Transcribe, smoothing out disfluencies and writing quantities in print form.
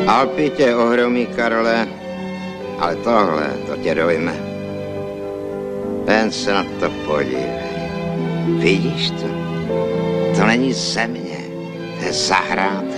Alpy tě ohromí, Karle, ale tohle, to tě dojme. Jen se na to podívej. Vidíš to? To není země, to je zahrádka.